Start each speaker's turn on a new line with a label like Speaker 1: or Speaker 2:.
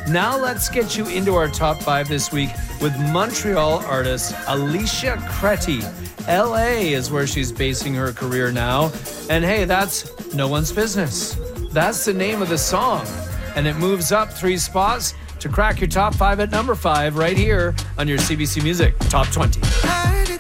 Speaker 1: Now let's get you into our top 5 this week with Montreal artist Alicia Creti. LA is where she's basing her career now. And hey, that's no one's business. That's the name of the song. And it moves up 3 spots to crack your top 5 at number 5 right here on your CBC Music Top 20.